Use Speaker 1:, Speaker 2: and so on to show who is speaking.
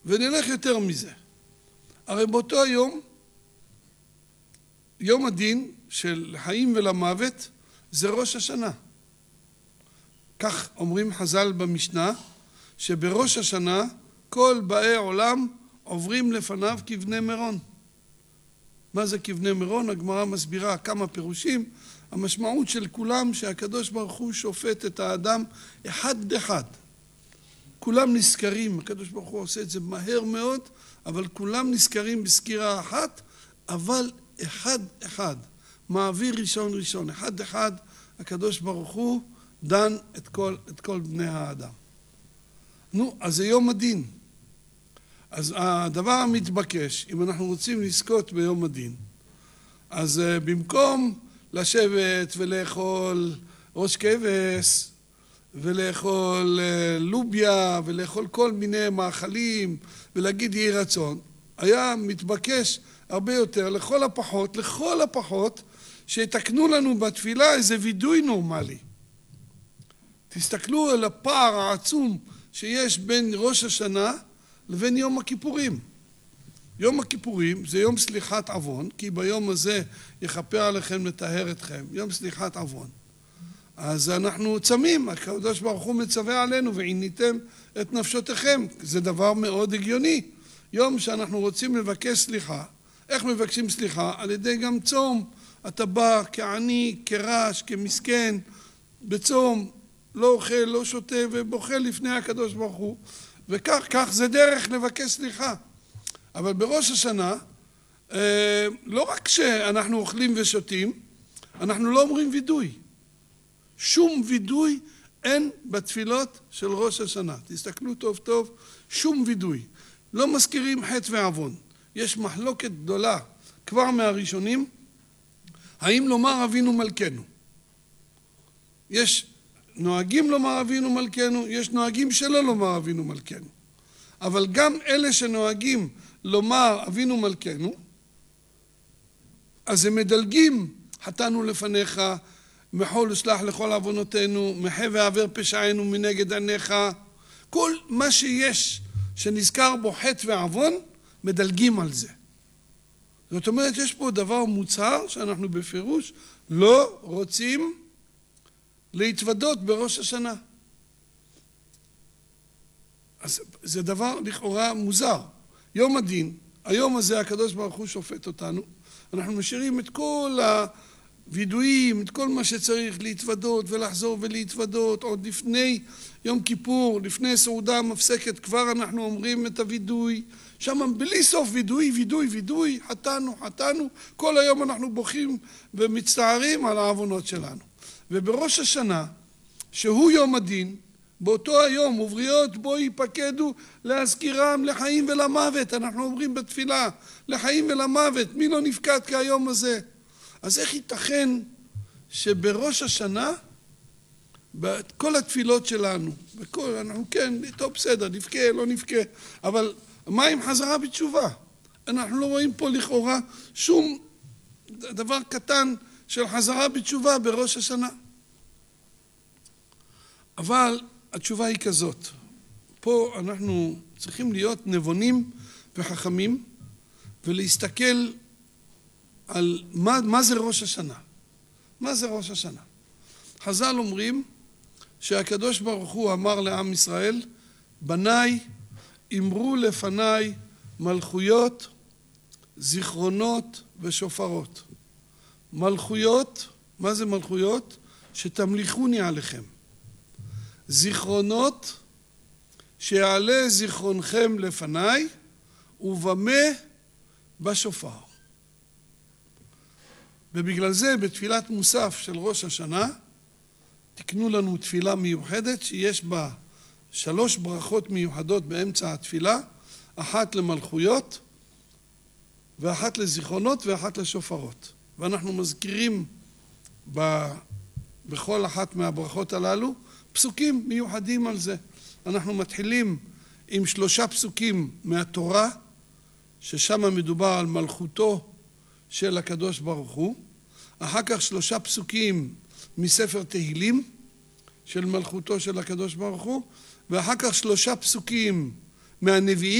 Speaker 1: ונלך יותר מזה. הרי באותו היום, יום הדין של לחיים ולמוות, זה ראש השנה. כך אומרים חז"ל במשנה, שבראש השנה כל באי עולם עוברים לפניו כבני מירון. מה זה כבני מירון? הגמרא מסבירה כמה פירושים. המשמעות של כולם שהקדוש ברוך הוא שופט את האדם אחד אחד. כולם נזכרים, הקדוש ברוך הוא עושה את זה מהר מאוד, אבל כולם נזכרים בסקירה אחת, אבל אחד אחד, מעביר ראשון ראשון, אחד אחד, הקדוש ברוך הוא דן את כל בני האדם. נו, אז זה יום הדין. אז הדבר המתבקש, אם אנחנו רוצים לזכות ביום הדין, אז במקום לשבת ולאכול ראש כבש, ולאכול לוביה, ולאכול כל מיני מאכלים, ולהגיד יהי רצון, היה מתבקש הרבה יותר, לכל הפחות, שיתקנו לנו בתפילה איזה וידוי נורמלי. תסתכלו על הפער העצום שיש בין ראש השנה לבין יום הכיפורים. יום הכיפורים זה יום סליחת עוון, כי ביום הזה יכפר עליכם לטהר אתכם, יום סליחת עוון. אז אנחנו צמים, הקדוש ברוך הוא מצווה עלינו, ועיניתם את נפשותיכם. זה דבר מאוד הגיוני. יום שאנחנו רוצים לבקש סליחה, איך מבקשים סליחה? על ידי גם צום. אתה בא כעני, כרש, כמסכן, בצום, לא אוכל, לא שותה, ובוכה לפני הקדוש ברוך הוא, וכך זה דרך לבקש סליחה. אבל בראש השנה, לא רק שאנחנו אוכלים ושותים, אנחנו לא אומרים וידוי. שום וידוי אין בתפילות של ראש השנה. תסתכלו טוב טוב, שום וידוי. לא מזכירים חטא ועוון. יש מחלוקת גדולה כבר מהראשונים, האם לומר אבינו מלכנו. יש נוהגים לומר אבינו מלכנו, יש נוהגים שלא לומר אבינו מלכנו. אבל גם אלה שנוהגים לומר אבינו מלכנו, אז הם מדלגים, חטאנו לפניך, מחול וסלח לכל עוונותינו, מחה ועבר פשענו מנגד עיניך. כל מה שיש שנזכר בו חטא ועוון, מדלגים על זה. זאת אומרת, יש פה דבר מוצהר שאנחנו בפירוש לא רוצים להתוודות בראש השנה. אז זה דבר לכאורה מוזר. יום הדין, היום הזה הקדוש ברוך הוא שופט אותנו, אנחנו משאירים את כל הוידויים, את כל מה שצריך להתוודות ולחזור ולהתוודות, עוד לפני יום כיפור, לפני סעודה המפסקת, כבר אנחנו אומרים את הוידוי, שם בלי סוף וידוי, חטאנו, כל היום אנחנו בוכים ומצטערים על העוונות שלנו. ובראש השנה, שהוא יום הדין, באותו היום ובריות בו ייפקדו להזכירם לחיים ולמוות. אנחנו אומרים בתפילה, לחיים ולמוות, מי לא נפקד כהיום הזה? אז איך ייתכן שבראש השנה, בכל התפילות שלנו, אנחנו כן, טוב בסדר, נבכה, לא נבכה, אבל מה עם חזרה בתשובה? אנחנו לא רואים פה לכאורה שום דבר קטן של חזרה בתשובה בראש השנה. אבל התשובה היא כזאת, פה אנחנו צריכים להיות נבונים וחכמים ולהסתכל על מה זה ראש השנה. מה זה ראש השנה? חז"ל אומרים שהקדוש ברוך הוא אמר לעם ישראל, בניי אמרו לפניי מלכויות, זיכרונות ושופרות. מלכויות, מה זה מלכויות? שתמליכוני עליכם. זיכרונות, שיעלה זיכרונכם לפניי, ובמה בשופר. ובגלל זה בתפילת מוסף של ראש השנה, תקנו לנו תפילה מיוחדת שיש בה 3 ברכות מיוחדות באמצע התפילה, אחת למלכויות, ואחת לזיכרונות, ואחת לשופרות. ואנחנו מזכירים בכל אחת מהברכות הללו, פסוקים מיוחדים על זה. אנחנו מתחילים עם 3 פסוקים מהתורה, ששם מדובר על מלכותו של הקדוש ברוך הוא. אחר כך 3 פסוקים מספר תהילים של מלכותו של הקדוש ברוך הוא, ואחר כך 3 פסוקים מהנביאים,